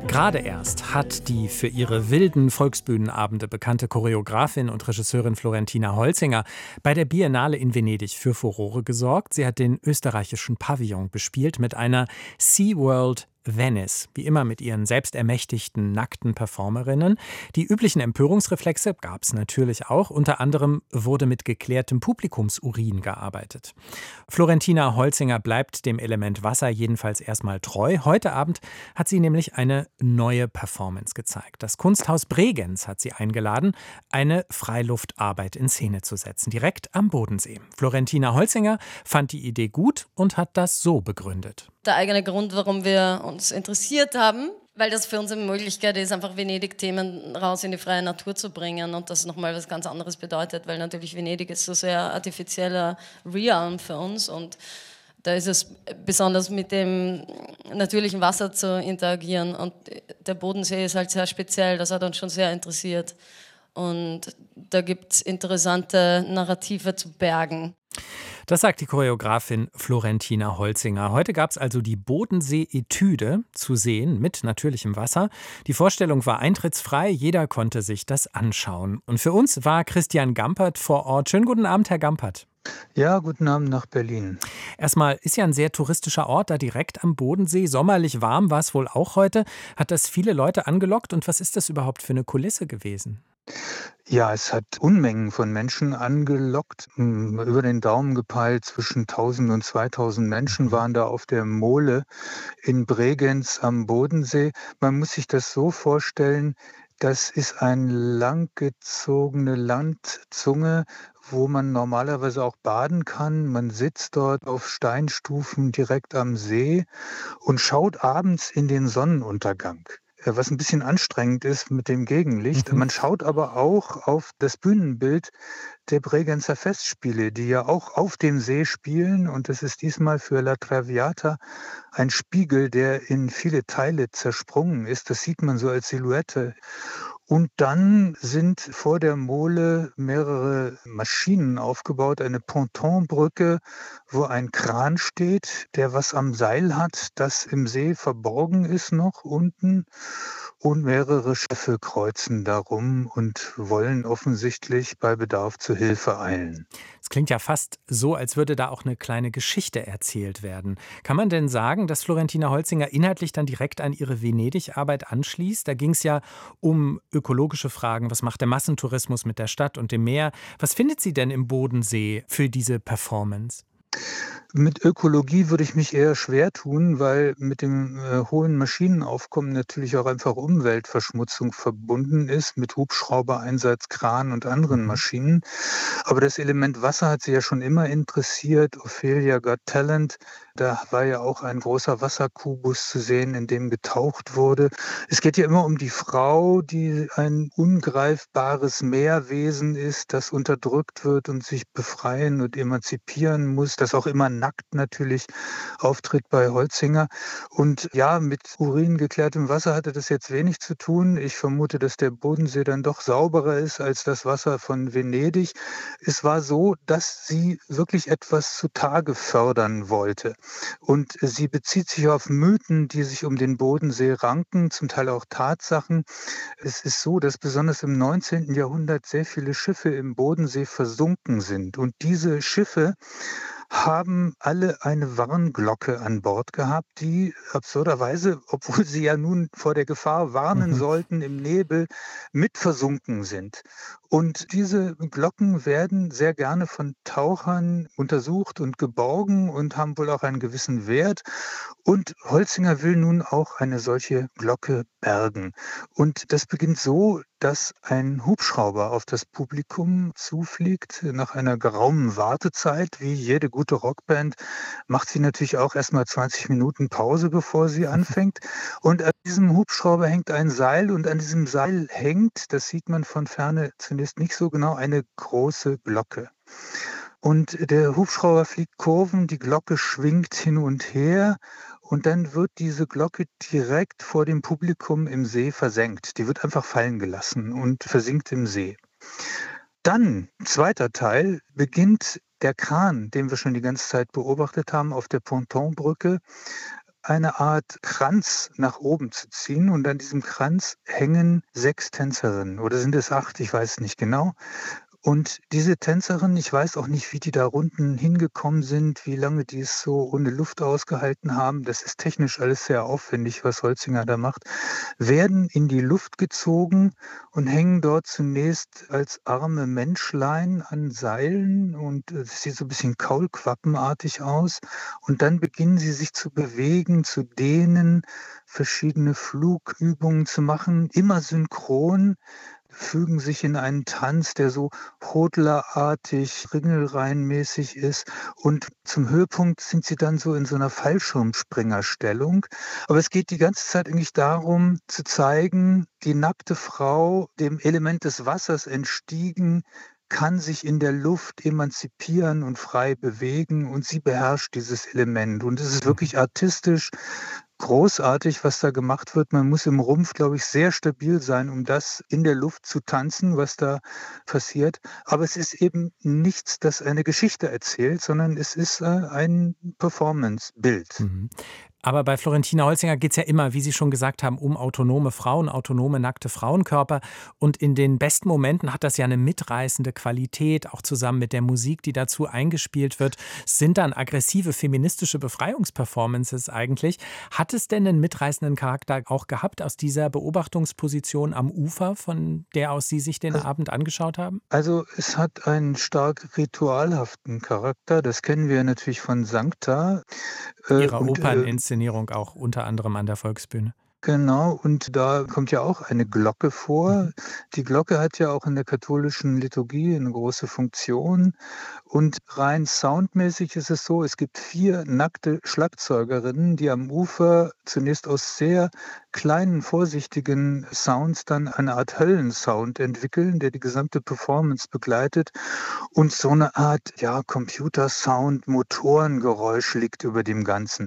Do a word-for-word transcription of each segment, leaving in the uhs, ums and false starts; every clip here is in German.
Gerade erst hat die für ihre wilden Volksbühnenabende bekannte Choreografin und Regisseurin Florentina Holzinger bei der Biennale in Venedig für Furore gesorgt. Sie hat den österreichischen Pavillon bespielt mit einer SeaWorld Venice, wie immer mit ihren selbstermächtigten, nackten Performerinnen. Die üblichen Empörungsreflexe gab es natürlich auch. Unter anderem wurde mit geklärtem Publikumsurin gearbeitet. Florentina Holzinger bleibt dem Element Wasser jedenfalls erstmal treu. Heute Abend hat sie nämlich eine neue Performance gezeigt. Das Kunsthaus Bregenz hat sie eingeladen, eine Freiluftarbeit in Szene zu setzen, direkt am Bodensee. Florentina Holzinger fand die Idee gut und hat das so begründet. Der eigene Grund, warum wir uns interessiert haben, weil das für uns eine Möglichkeit ist, einfach Venedig-Themen raus in die freie Natur zu bringen und das nochmal was ganz anderes bedeutet, weil natürlich Venedig ist so sehr artifizieller Realm für uns und da ist es besonders mit dem natürlichen Wasser zu interagieren und der Bodensee ist halt sehr speziell, das hat uns schon sehr interessiert und da gibt es interessante Narrative zu bergen. Das sagt die Choreografin Florentina Holzinger. Heute gab es also die Bodensee-Etüde zu sehen mit natürlichem Wasser. Die Vorstellung war eintrittsfrei, jeder konnte sich das anschauen. Und für uns war Christian Gampert vor Ort. Schönen guten Abend, Herr Gampert. Ja, guten Abend nach Berlin. Erstmal, ist ja ein sehr touristischer Ort, da direkt am Bodensee. Sommerlich warm war es wohl auch heute. Hat das viele Leute angelockt? Und was ist das überhaupt für eine Kulisse gewesen? Ja, es hat Unmengen von Menschen angelockt. Hm, Über den Daumen gepeilt, zwischen tausend und zweitausend Menschen waren da auf der Mole in Bregenz am Bodensee. Man muss sich das so vorstellen, das ist eine langgezogene Landzunge, wo man normalerweise auch baden kann. Man sitzt dort auf Steinstufen direkt am See und schaut abends in den Sonnenuntergang. Äh, Was ein bisschen anstrengend ist mit dem Gegenlicht. Mhm. Man schaut aber auch auf das Bühnenbild der Bregenzer Festspiele, die ja auch auf dem See spielen. Und es ist diesmal für La Traviata ein Spiegel, der in viele Teile zersprungen ist. Das sieht man so als Silhouette. Und dann sind vor der Mole mehrere Maschinen aufgebaut, eine Pontonbrücke, wo ein Kran steht, der was am Seil hat, das im See verborgen ist noch unten. Und mehrere Schiffe kreuzen darum und wollen offensichtlich bei Bedarf zur Hilfe eilen. Es klingt ja fast so, als würde da auch eine kleine Geschichte erzählt werden. Kann man denn sagen, dass Florentina Holzinger inhaltlich dann direkt an ihre Venedig-Arbeit anschließt? Da ging es ja um ökologische Fragen. Was macht der Massentourismus mit der Stadt und dem Meer? Was findet sie denn im Bodensee für diese Performance? Mit Ökologie würde ich mich eher schwer tun, weil mit dem äh, hohen Maschinenaufkommen natürlich auch einfach Umweltverschmutzung verbunden ist, mit Hubschraubereinsatz, Kran und anderen Mhm. Maschinen. Aber das Element Wasser hat sie ja schon immer interessiert. Ophelia Got Talent, da war ja auch ein großer Wasserkubus zu sehen, in dem getaucht wurde. Es geht ja immer um die Frau, die ein ungreifbares Meerwesen ist, das unterdrückt wird und sich befreien und emanzipieren muss, das auch immer nackt natürlich auftritt bei Holzinger. Und ja, mit uringeklärtem Wasser hatte das jetzt wenig zu tun. Ich vermute, dass der Bodensee dann doch sauberer ist als das Wasser von Venedig. Es war so, dass sie wirklich etwas zutage fördern wollte. Und sie bezieht sich auf Mythen, die sich um den Bodensee ranken, zum Teil auch Tatsachen. Es ist so, dass besonders im neunzehnten. Jahrhundert sehr viele Schiffe im Bodensee versunken sind. Und diese Schiffe haben alle eine Warnglocke an Bord gehabt, die absurderweise, obwohl sie ja nun vor der Gefahr warnen Mhm. sollten, im Nebel mit versunken sind. Und diese Glocken werden sehr gerne von Tauchern untersucht und geborgen und haben wohl auch einen gewissen Wert. Und Holzinger will nun auch eine solche Glocke bergen. Und das beginnt so, dass ein Hubschrauber auf das Publikum zufliegt. Nach einer geraumen Wartezeit, wie jede gute Rockband, macht sie natürlich auch erstmal zwanzig Minuten Pause, bevor sie anfängt. Und an diesem Hubschrauber hängt ein Seil und an diesem Seil hängt, das sieht man von Ferne zunächst nicht so genau, eine große Glocke. Und der Hubschrauber fliegt Kurven, die Glocke schwingt hin und her und dann wird diese Glocke direkt vor dem Publikum im See versenkt. Die wird einfach fallen gelassen und versinkt im See. Dann, zweiter Teil, beginnt der Kran, den wir schon die ganze Zeit beobachtet haben auf der Pontonbrücke, eine Art Kranz nach oben zu ziehen und an diesem Kranz hängen sechs Tänzerinnen. Oder sind es acht? Ich weiß es nicht genau. Und diese Tänzerinnen, ich weiß auch nicht, wie die da unten hingekommen sind, wie lange die es so ohne Luft ausgehalten haben. Das ist technisch alles sehr aufwendig, was Holzinger da macht. Werden in die Luft gezogen und hängen dort zunächst als arme Menschlein an Seilen und es sieht so ein bisschen kaulquappenartig aus. Und dann beginnen sie sich zu bewegen, zu dehnen, verschiedene Flugübungen zu machen, immer synchron, fügen sich in einen Tanz, der so hodlerartig, ringelreihenmäßig ist. Und zum Höhepunkt sind sie dann so in so einer Fallschirmspringerstellung. Aber es geht die ganze Zeit eigentlich darum, zu zeigen, die nackte Frau, dem Element des Wassers entstiegen, kann sich in der Luft emanzipieren und frei bewegen und sie beherrscht dieses Element. Und es ist wirklich artistisch großartig, was da gemacht wird. Man muss im Rumpf, glaube ich, sehr stabil sein, um das in der Luft zu tanzen, was da passiert. Aber es ist eben nichts, das eine Geschichte erzählt, sondern es ist äh, ein Performance-Bild. Mhm. Aber bei Florentina Holzinger geht es ja immer, wie Sie schon gesagt haben, um autonome Frauen, autonome nackte Frauenkörper. Und in den besten Momenten hat das ja eine mitreißende Qualität, auch zusammen mit der Musik, die dazu eingespielt wird. Es sind dann aggressive feministische Befreiungsperformances eigentlich. Hat es denn einen mitreißenden Charakter auch gehabt aus dieser Beobachtungsposition am Ufer, von der aus Sie sich den Also, Abend angeschaut haben? also es hat einen stark ritualhaften Charakter. Das kennen wir natürlich von Sancta. Äh, Ihrer und äh, Operninszenierung auch unter anderem an der Volksbühne. Genau, und da kommt ja auch eine Glocke vor. Die Glocke hat ja auch in der katholischen Liturgie eine große Funktion. Und rein soundmäßig ist es so, es gibt vier nackte Schlagzeugerinnen, die am Ufer zunächst aus sehr kleinen, vorsichtigen Sounds dann eine Art Höllensound entwickeln, der die gesamte Performance begleitet. Und so eine Art, ja, Computersound, Motorengeräusch liegt über dem Ganzen.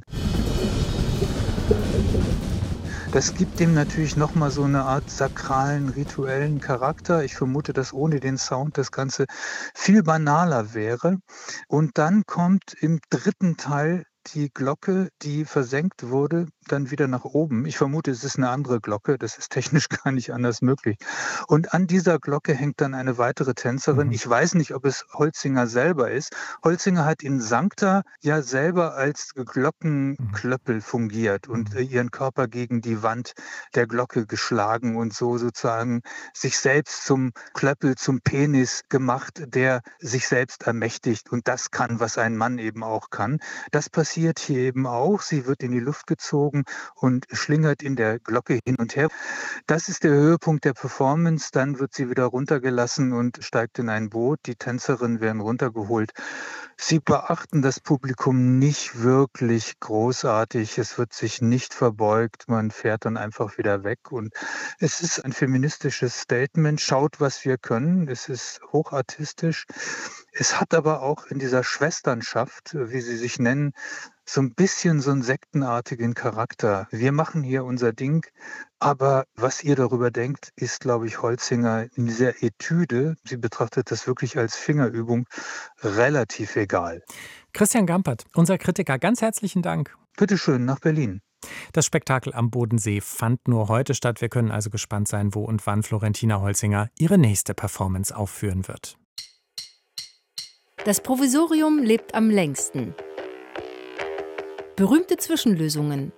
Das gibt dem natürlich nochmal so eine Art sakralen, rituellen Charakter. Ich vermute, dass ohne den Sound das Ganze viel banaler wäre. Und dann kommt im dritten Teil die Glocke, die versenkt wurde, dann wieder nach oben. Ich vermute, es ist eine andere Glocke. Das ist technisch gar nicht anders möglich. Und an dieser Glocke hängt dann eine weitere Tänzerin. Mhm. Ich weiß nicht, ob es Holzinger selber ist. Holzinger hat in Sancta ja selber als Glockenklöppel fungiert und äh, ihren Körper gegen die Wand der Glocke geschlagen und so sozusagen sich selbst zum Klöppel, zum Penis gemacht, der sich selbst ermächtigt. Und das kann, was ein Mann eben auch kann. Das passiert hier eben auch. Sie wird in die Luft gezogen und schlingert in der Glocke hin und her. Das ist der Höhepunkt der Performance. Dann wird sie wieder runtergelassen und steigt in ein Boot. Die Tänzerinnen werden runtergeholt. Sie beachten das Publikum nicht wirklich großartig. Es wird sich nicht verbeugt. Man fährt dann einfach wieder weg. Und es ist ein feministisches Statement. Schaut, was wir können. Es ist hochartistisch. Es hat aber auch in dieser Schwesternschaft, wie sie sich nennen, so ein bisschen so einen sektenartigen Charakter. Wir machen hier unser Ding, aber was ihr darüber denkt, ist, glaube ich, Holzinger in dieser Etüde, sie betrachtet das wirklich als Fingerübung, relativ egal. Christian Gampert, unser Kritiker, ganz herzlichen Dank. Bitte schön, nach Berlin. Das Spektakel am Bodensee fand nur heute statt. Wir können also gespannt sein, wo und wann Florentina Holzinger ihre nächste Performance aufführen wird. Das Provisorium lebt am längsten. Berühmte Zwischenlösungen.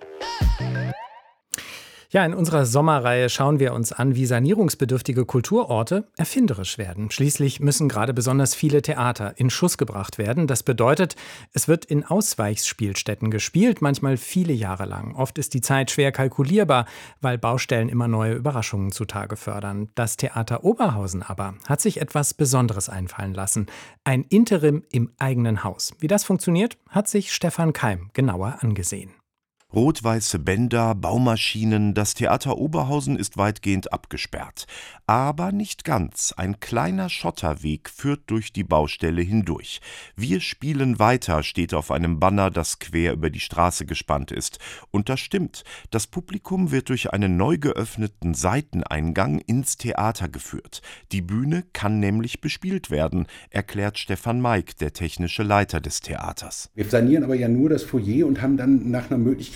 Ja, in unserer Sommerreihe schauen wir uns an, wie sanierungsbedürftige Kulturorte erfinderisch werden. Schließlich müssen gerade besonders viele Theater in Schuss gebracht werden. Das bedeutet, es wird in Ausweichspielstätten gespielt, manchmal viele Jahre lang. Oft ist die Zeit schwer kalkulierbar, weil Baustellen immer neue Überraschungen zutage fördern. Das Theater Oberhausen aber hat sich etwas Besonderes einfallen lassen. Ein Interim im eigenen Haus. Wie das funktioniert, hat sich Stefan Keim genauer angesehen. Rot-weiße Bänder, Baumaschinen, das Theater Oberhausen ist weitgehend abgesperrt. Aber nicht ganz. Ein kleiner Schotterweg führt durch die Baustelle hindurch. Wir spielen weiter, steht auf einem Banner, das quer über die Straße gespannt ist. Und das stimmt. Das Publikum wird durch einen neu geöffneten Seiteneingang ins Theater geführt. Die Bühne kann nämlich bespielt werden, erklärt Stefan Maik, der technische Leiter des Theaters. Wir sanieren aber ja nur das Foyer und haben dann nach einer Möglichkeit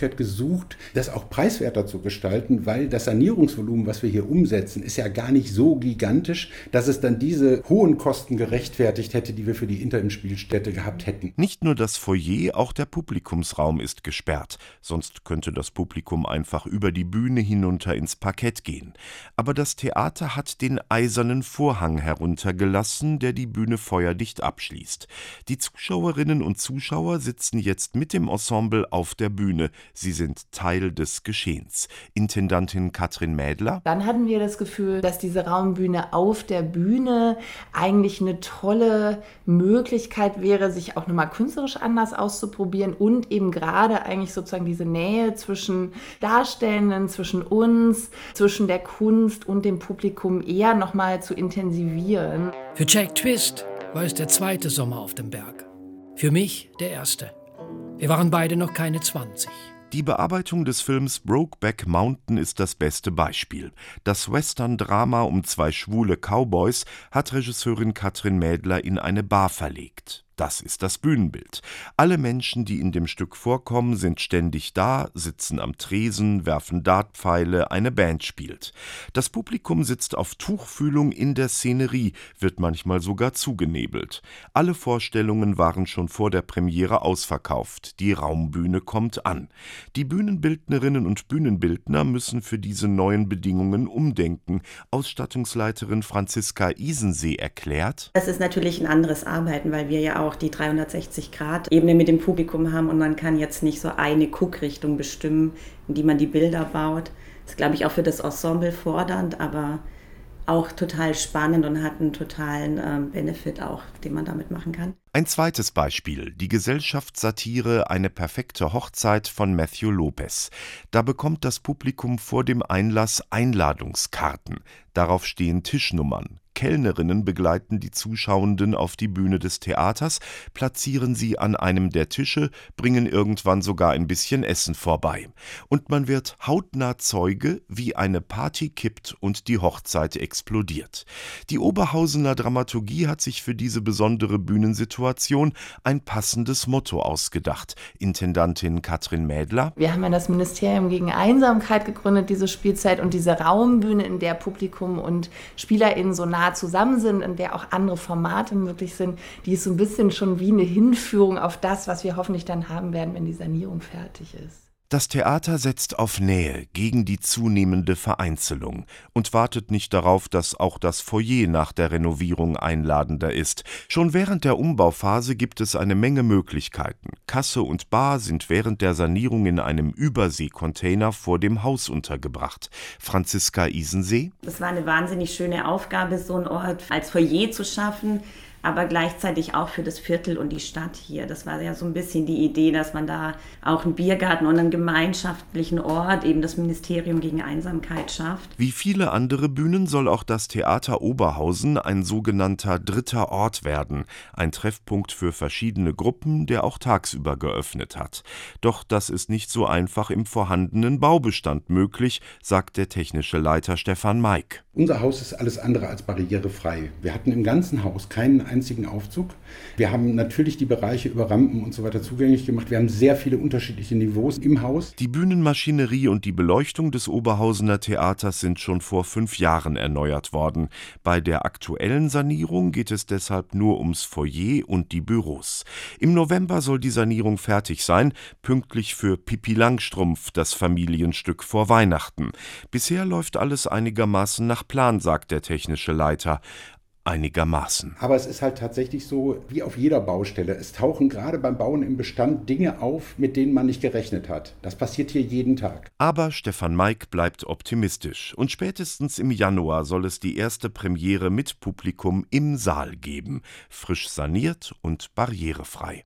Möglichkeit gesucht, das auch preiswerter zu gestalten, weil das Sanierungsvolumen, was wir hier umsetzen, ist ja gar nicht so gigantisch, dass es dann diese hohen Kosten gerechtfertigt hätte, die wir für die Interimspielstätte gehabt hätten. Nicht nur das Foyer, auch der Publikumsraum ist gesperrt. Sonst könnte das Publikum einfach über die Bühne hinunter ins Parkett gehen. Aber das Theater hat den eisernen Vorhang heruntergelassen, der die Bühne feuerdicht abschließt. Die Zuschauerinnen und Zuschauer sitzen jetzt mit dem Ensemble auf der Bühne. Sie sind Teil des Geschehens. Intendantin Katrin Mädler. Dann hatten wir das Gefühl, dass diese Raumbühne auf der Bühne eigentlich eine tolle Möglichkeit wäre, sich auch nochmal künstlerisch anders auszuprobieren und eben gerade eigentlich sozusagen diese Nähe zwischen Darstellenden, zwischen uns, zwischen der Kunst und dem Publikum eher nochmal zu intensivieren. Für Jack Twist war es der zweite Sommer auf dem Berg. Für mich der erste. Wir waren beide noch keine zwanzig. Die Bearbeitung des Films Brokeback Mountain ist das beste Beispiel. Das Western-Drama um zwei schwule Cowboys hat Regisseurin Katrin Mädler in eine Bar verlegt. Das ist das Bühnenbild. Alle Menschen, die in dem Stück vorkommen, sind ständig da, sitzen am Tresen, werfen Dartpfeile, eine Band spielt. Das Publikum sitzt auf Tuchfühlung in der Szenerie, wird manchmal sogar zugenebelt. Alle Vorstellungen waren schon vor der Premiere ausverkauft. Die Raumbühne kommt an. Die Bühnenbildnerinnen und Bühnenbildner müssen für diese neuen Bedingungen umdenken. Ausstattungsleiterin Franziska Isensee erklärt: Das ist natürlich ein anderes Arbeiten, weil wir ja auch die dreihundertsechzig Grad Ebene mit dem Publikum haben und man kann jetzt nicht so eine Guckrichtung bestimmen, in die man die Bilder baut. Das ist, glaube ich, auch für das Ensemble fordernd, aber auch total spannend und hat einen totalen äh, Benefit auch, den man damit machen kann. Ein zweites Beispiel, die Gesellschaftssatire Eine perfekte Hochzeit von Matthew Lopez. Da bekommt das Publikum vor dem Einlass Einladungskarten. Darauf stehen Tischnummern. Kellnerinnen begleiten die Zuschauenden auf die Bühne des Theaters, platzieren sie an einem der Tische, bringen irgendwann sogar ein bisschen Essen vorbei. Und man wird hautnah Zeuge, wie eine Party kippt und die Hochzeit explodiert. Die Oberhausener Dramaturgie hat sich für diese besondere Bühnensituation ein passendes Motto ausgedacht. Intendantin Katrin Mädler. Wir haben ja das Ministerium gegen Einsamkeit gegründet, diese Spielzeit, und diese Raumbühne, in der Publikum und SpielerInnen so nah zusammen sind, in der auch andere Formate möglich sind, die ist so ein bisschen schon wie eine Hinführung auf das, was wir hoffentlich dann haben werden, wenn die Sanierung fertig ist. Das Theater setzt auf Nähe gegen die zunehmende Vereinzelung und wartet nicht darauf, dass auch das Foyer nach der Renovierung einladender ist. Schon während der Umbauphase gibt es eine Menge Möglichkeiten. Kasse und Bar sind während der Sanierung in einem Überseekontainer vor dem Haus untergebracht. Franziska Isensee. Das war eine wahnsinnig schöne Aufgabe, so einen Ort als Foyer zu schaffen, aber gleichzeitig auch für das Viertel und die Stadt hier. Das war ja so ein bisschen die Idee, dass man da auch einen Biergarten und einen gemeinschaftlichen Ort, eben das Ministerium gegen Einsamkeit, schafft. Wie viele andere Bühnen soll auch das Theater Oberhausen ein sogenannter dritter Ort werden. Ein Treffpunkt für verschiedene Gruppen, der auch tagsüber geöffnet hat. Doch das ist nicht so einfach im vorhandenen Baubestand möglich, sagt der technische Leiter Stefan Maik. Unser Haus ist alles andere als barrierefrei. Wir hatten im ganzen Haus keinen einzigen Aufzug. Wir haben natürlich die Bereiche über Rampen und so weiter zugänglich gemacht. Wir haben sehr viele unterschiedliche Niveaus im Haus. Die Bühnenmaschinerie und die Beleuchtung des Oberhausener Theaters sind schon vor fünf Jahren erneuert worden. Bei der aktuellen Sanierung geht es deshalb nur ums Foyer und die Büros. Im November soll die Sanierung fertig sein, pünktlich für Pippi Langstrumpf, das Familienstück vor Weihnachten. Bisher läuft alles einigermaßen nach Plan, sagt der technische Leiter. Einigermaßen. Aber es ist halt tatsächlich so, wie auf jeder Baustelle. Es tauchen gerade beim Bauen im Bestand Dinge auf, mit denen man nicht gerechnet hat. Das passiert hier jeden Tag. Aber Stefan Maik bleibt optimistisch. Und spätestens im Januar soll es die erste Premiere mit Publikum im Saal geben. Frisch saniert und barrierefrei.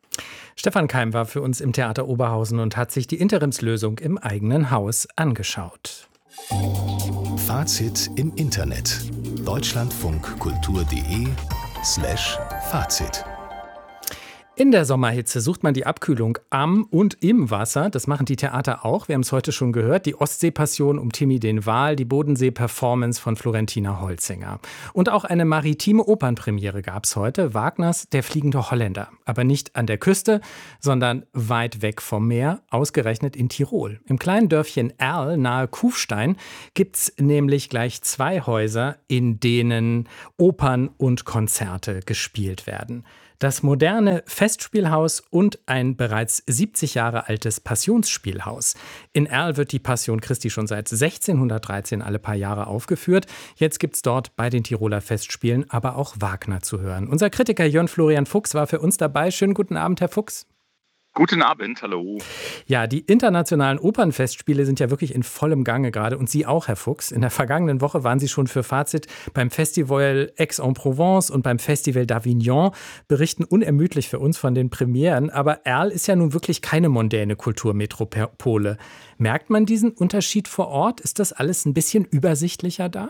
Stefan Keim war für uns im Theater Oberhausen und hat sich die Interimslösung im eigenen Haus angeschaut. Fazit im Internet. deutschlandfunkkultur.de slash Fazit. In der Sommerhitze sucht man die Abkühlung am und im Wasser. Das machen die Theater auch. Wir haben es heute schon gehört. Die Ostsee-Passion um Timmy den Wal, die Bodensee-Performance von Florentina Holzinger. Und auch eine maritime Opernpremiere gab es heute. Wagners Der fliegende Holländer. Aber nicht an der Küste, sondern weit weg vom Meer, ausgerechnet in Tirol. Im kleinen Dörfchen Erl nahe Kufstein gibt es nämlich gleich zwei Häuser, in denen Opern und Konzerte gespielt werden. Das moderne Festspielhaus und ein bereits siebzig Jahre altes Passionsspielhaus. In Erl wird die Passion Christi schon seit sechzehnhundertdreizehn alle paar Jahre aufgeführt. Jetzt gibt's dort bei den Tiroler Festspielen aber auch Wagner zu hören. Unser Kritiker Jörn Florian Fuchs war für uns dabei. Schönen guten Abend, Herr Fuchs. Guten Abend, hallo. Ja, die internationalen Opernfestspiele sind ja wirklich in vollem Gange gerade und Sie auch, Herr Fuchs. In der vergangenen Woche waren Sie schon für Fazit beim Festival Aix-en-Provence und beim Festival d'Avignon, berichten unermüdlich für uns von den Premieren. Aber Erl ist ja nun wirklich keine mondäne Kulturmetropole. Merkt man diesen Unterschied vor Ort? Ist das alles ein bisschen übersichtlicher da?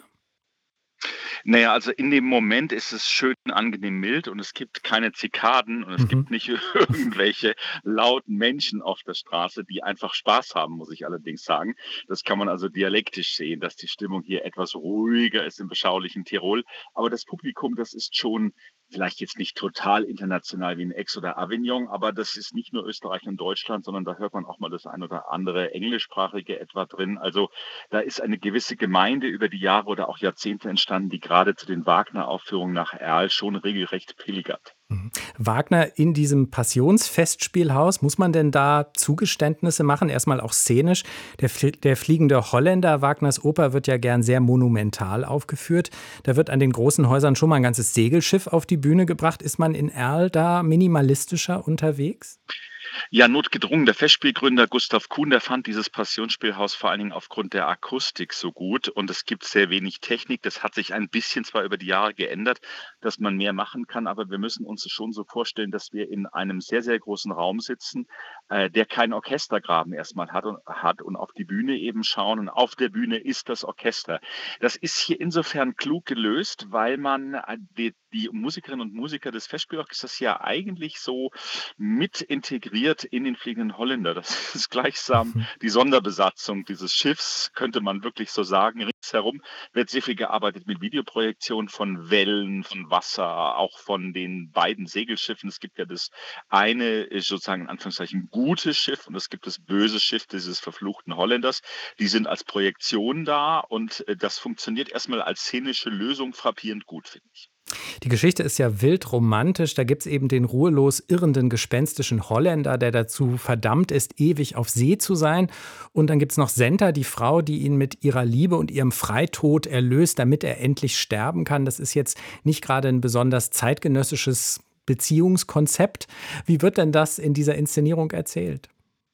Naja, also in dem Moment ist es schön angenehm mild und es gibt keine Zikaden und es Mhm. gibt nicht irgendwelche lauten Menschen auf der Straße, die einfach Spaß haben, muss ich allerdings sagen. Das kann man also dialektisch sehen, dass die Stimmung hier etwas ruhiger ist im beschaulichen Tirol. Aber das Publikum, das ist schon vielleicht jetzt nicht total international wie in Aix oder Avignon, aber das ist nicht nur Österreich und Deutschland, sondern da hört man auch mal das ein oder andere englischsprachige etwa drin. Also da ist eine gewisse Gemeinde über die Jahre oder auch Jahrzehnte entstanden, die gerade zu den Wagner-Aufführungen nach Erl schon regelrecht pilgert. Mhm. Wagner in diesem Passionsfestspielhaus, muss man denn da Zugeständnisse machen? Erstmal auch szenisch. Der, Flie- der fliegende Holländer, Wagners Oper, wird ja gern sehr monumental aufgeführt. Da wird an den großen Häusern schon mal ein ganzes Segelschiff auf die Bühne gebracht. Ist man in Erl da minimalistischer unterwegs? Ja, notgedrungen. Der Festspielgründer Gustav Kuhn, der fand dieses Passionsspielhaus vor allen Dingen aufgrund der Akustik so gut. Und es gibt sehr wenig Technik. Das hat sich ein bisschen zwar über die Jahre geändert, dass man mehr machen kann, aber wir müssen uns es schon so vorstellen, dass wir in einem sehr, sehr großen Raum sitzen, äh, der keinen Orchestergraben erstmal hat und, hat und auf die Bühne eben schauen. Und auf der Bühne ist das Orchester. Das ist hier insofern klug gelöst, weil man äh, die, die Musikerinnen und Musiker des Festspielorchesters ja eigentlich so mit integriert in den fliegenden Holländer. Das ist gleichsam die Sonderbesatzung dieses Schiffs, könnte man wirklich so sagen. Ringsherum wird sehr viel gearbeitet mit Videoprojektion von Wellen, von Wasser, auch von den beiden Segelschiffen. Es gibt ja das eine, sozusagen in Anführungszeichen, gute Schiff und es gibt das böse Schiff dieses verfluchten Holländers. Die sind als Projektion da und äh, das funktioniert erstmal als szenische Lösung frappierend gut, finde ich. Die Geschichte ist ja wild romantisch. Da gibt es eben den ruhelos irrenden, gespenstischen Holländer, der dazu verdammt ist, ewig auf See zu sein. Und dann gibt es noch Senta, die Frau, die ihn mit ihrer Liebe und ihrem Freitod erlöst, damit er endlich sterben kann. Das ist jetzt nicht gerade ein besonders zeitgenössisches Beziehungskonzept. Wie wird denn das in dieser Inszenierung erzählt?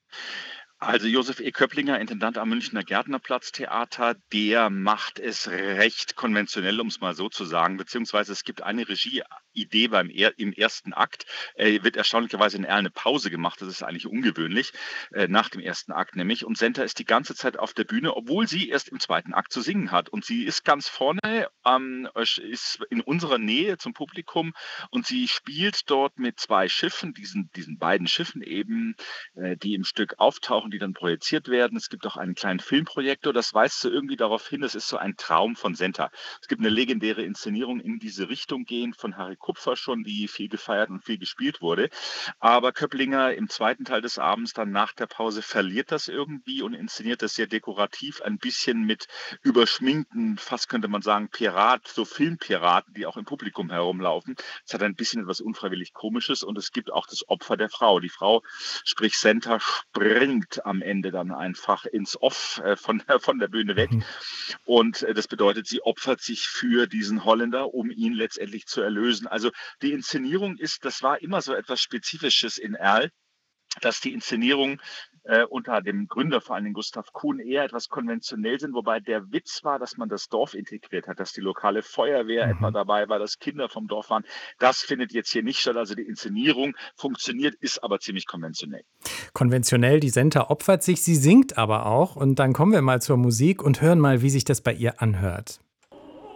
Also Josef E. Köpplinger, Intendant am Münchner Gärtnerplatz-Theater, der macht es recht konventionell, um es mal so zu sagen, beziehungsweise es gibt eine Regieidee beim er im ersten Akt, äh, wird erstaunlicherweise in Erl eine Pause gemacht, das ist eigentlich ungewöhnlich, äh, nach dem ersten Akt nämlich, und Senta ist die ganze Zeit auf der Bühne, obwohl sie erst im zweiten Akt zu singen hat und sie ist ganz vorne, ähm, ist in unserer Nähe zum Publikum und sie spielt dort mit zwei Schiffen, diesen, diesen beiden Schiffen eben, äh, die im Stück auftauchen, die dann projiziert werden. Es gibt auch einen kleinen Filmprojektor, das weist so irgendwie darauf hin, es ist so ein Traum von Senta. Es gibt eine legendäre Inszenierung in diese Richtung gehend von Harry Kupfer schon, die viel gefeiert und viel gespielt wurde. Aber Köpplinger im zweiten Teil des Abends, dann nach der Pause, verliert das irgendwie und inszeniert das sehr dekorativ, ein bisschen mit überschminkten, fast könnte man sagen, Pirat, so Filmpiraten, die auch im Publikum herumlaufen. Es hat ein bisschen etwas unfreiwillig Komisches und es gibt auch das Opfer der Frau. Die Frau, sprich Senta, springt am Ende dann einfach ins Off äh, von, der, von der Bühne weg. Mhm. Und äh, das bedeutet, sie opfert sich für diesen Holländer, um ihn letztendlich zu erlösen. Also die Inszenierung ist, das war immer so etwas Spezifisches in Erl, dass die Inszenierung äh, unter dem Gründer, vor allem Gustav Kuhn, eher etwas konventionell sind, wobei der Witz war, dass man das Dorf integriert hat, dass die lokale Feuerwehr Mhm. etwa dabei war, dass Kinder vom Dorf waren. Das findet jetzt hier nicht statt. Also die Inszenierung funktioniert, ist aber ziemlich konventionell. Konventionell, die Senta opfert sich, sie singt aber auch. Und dann kommen wir mal zur Musik und hören mal, wie sich das bei ihr anhört.